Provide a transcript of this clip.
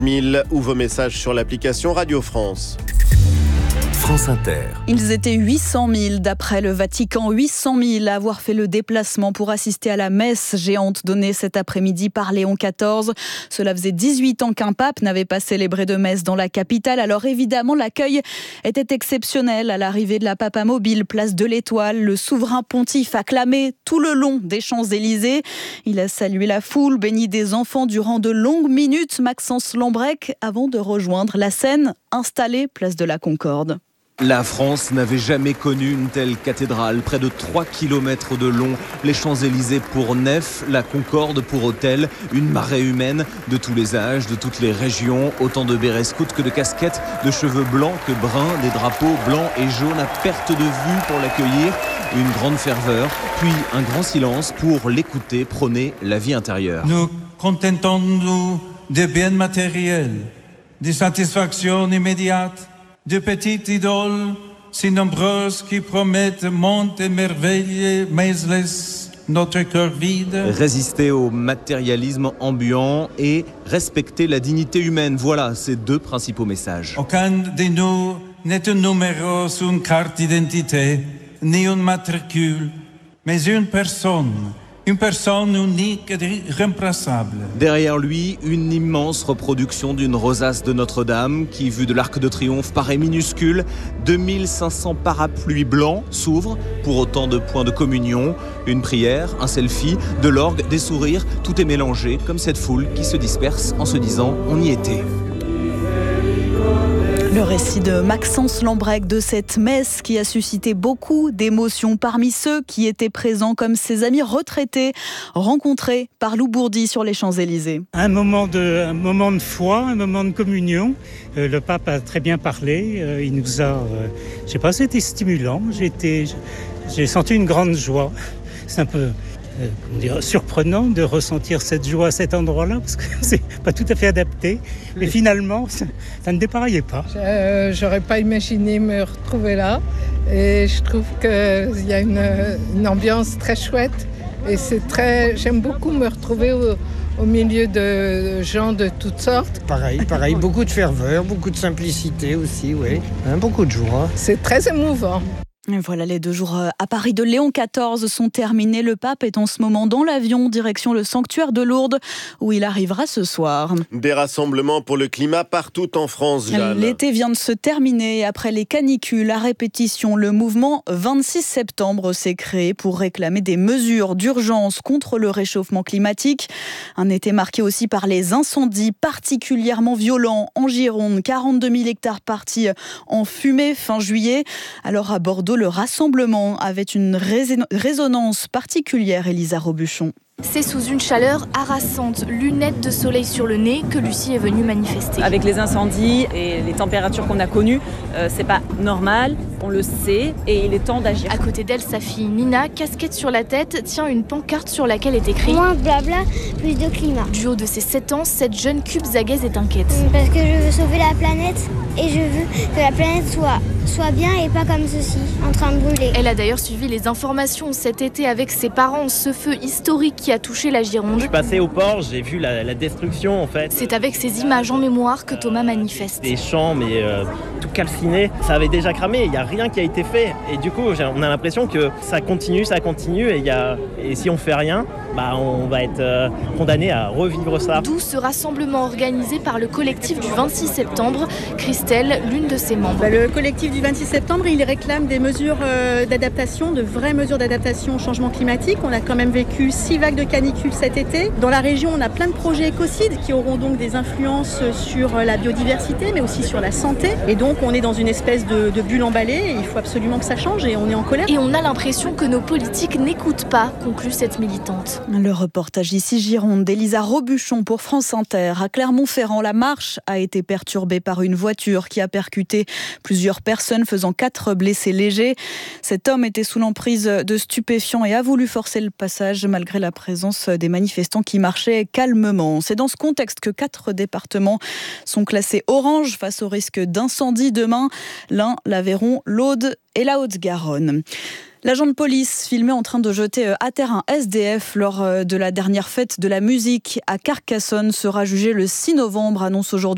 1000 ou vos messages sur l'application Radio France. France Inter. Ils étaient 800 000 d'après le Vatican, 800 000 à avoir fait le déplacement pour assister à la messe géante donnée cet après-midi par Léon XIV. Cela faisait 18 ans qu'un pape n'avait pas célébré de messe dans la capitale. Alors évidemment, l'accueil était exceptionnel à l'arrivée de la Papa Mobile, place de l'Étoile. Le souverain pontife acclamé tout le long des Champs-Élysées. Il a salué la foule, béni des enfants durant de longues minutes. Maxence Lambrec, avant de rejoindre la scène installée place de la Concorde. La France n'avait jamais connu une telle cathédrale, près de 3 km de long, les Champs-Élysées pour nef, la Concorde pour autel, une marée humaine de tous les âges, de toutes les régions, autant de bérets scouts que de casquettes, de cheveux blancs que bruns, des drapeaux blancs et jaunes à perte de vue pour l'accueillir, une grande ferveur, puis un grand silence pour l'écouter prôner la vie intérieure. Nous contentons-nous des biens matériels, des satisfactions immédiates, de petites idoles si nombreuses qui promettent monts et merveilles, mais laissent notre cœur vide. Résister au matérialisme ambiant et respecter la dignité humaine. Voilà ces deux principaux messages. Aucun de nous n'est un numéro sur une carte d'identité, ni un matricule, mais une personne unique et irremplaçable. Derrière lui, une immense reproduction d'une rosace de Notre-Dame qui, vue de l'Arc de Triomphe, paraît minuscule. 2500 parapluies blancs s'ouvrent pour autant de points de communion. Une prière, un selfie, de l'orgue, des sourires, tout est mélangé comme cette foule qui se disperse en se disant « on y était ». Le récit de Maxence Lambrec de cette messe qui a suscité beaucoup d'émotions parmi ceux qui étaient présents comme ses amis retraités rencontrés par Lou Bourdi sur les Champs-Élysées. Un moment de foi, un moment de communion. Le pape a très bien parlé. Il nous a... je sais pas, c'était stimulant. J'ai senti une grande joie. C'est un peu... surprenant de ressentir cette joie à cet endroit-là parce que c'est pas tout à fait adapté, mais finalement ça ne dépareillait pas. J'aurais pas imaginé me retrouver là et je trouve qu'il y a une ambiance très chouette et j'aime beaucoup me retrouver au milieu de gens de toutes sortes. Pareil, beaucoup de ferveur, beaucoup de simplicité aussi, oui, beaucoup de joie. C'est très émouvant. Et voilà, les 2 jours à Paris de Léon XIV sont terminés. Le pape est en ce moment dans l'avion, direction le sanctuaire de Lourdes, où il arrivera ce soir. Des rassemblements pour le climat partout en France, Jeanne. L'été vient de se terminer. Après les canicules à répétition, le mouvement 26 septembre s'est créé pour réclamer des mesures d'urgence contre le réchauffement climatique. Un été marqué aussi par les incendies particulièrement violents en Gironde. 42 000 hectares partis en fumée fin juillet. Alors à Bordeaux, le rassemblement avait une résonance particulière, Elisa Robuchon. C'est sous une chaleur harassante, lunettes de soleil sur le nez, que Lucie est venue manifester. Avec les incendies et les températures qu'on a connues, c'est pas normal, on le sait et il est temps d'agir. À côté d'elle, sa fille Nina, casquette sur la tête, tient une pancarte sur laquelle est écrit « Moins de blabla, plus de climat ». Du haut de ses 7 ans, cette jeune cubzagaise est inquiète. Parce que je veux sauver la planète et je veux que la planète soit bien et pas comme ceci, en train de brûler. Elle a d'ailleurs suivi les informations cet été avec ses parents, ce feu historique qui a touché la Gironde. Je suis passé au port, j'ai vu la destruction en fait. C'est avec ces images en mémoire que Thomas manifeste. Des champs mais tout calciné, ça avait déjà cramé, il n'y a rien qui a été fait. Et du coup, on a l'impression que ça continue et si on fait rien, on va être condamné à revivre ça. D'où ce rassemblement organisé par le collectif du 26 septembre. Christelle, l'une de ses membres. Le collectif du 26 septembre, il réclame des mesures d'adaptation, de vraies mesures d'adaptation au changement climatique. On a quand même vécu 6 vagues de canicule cet été. Dans la région, on a plein de projets écocides qui auront donc des influences sur la biodiversité, mais aussi sur la santé. Et donc, on est dans une espèce de bulle emballée et il faut absolument que ça change et on est en colère. Et on a l'impression que nos politiques n'écoutent pas, conclut cette militante. Le reportage ici Gironde d'Elisa Robuchon pour France Inter. À Clermont-Ferrand, la marche a été perturbée par une voiture qui a percuté plusieurs personnes, faisant 4 blessés légers. Cet homme était sous l'emprise de stupéfiants et a voulu forcer le passage malgré la présence des manifestants qui marchaient calmement. C'est dans ce contexte que 4 départements sont classés orange face au risque d'incendie demain. L'Ain, l'Aveyron, l'Aude et la Haute-Garonne. L'agent de police filmé en train de jeter à terre un SDF lors de la dernière fête de la musique à Carcassonne sera jugé le 6 novembre, annonce aujourd'hui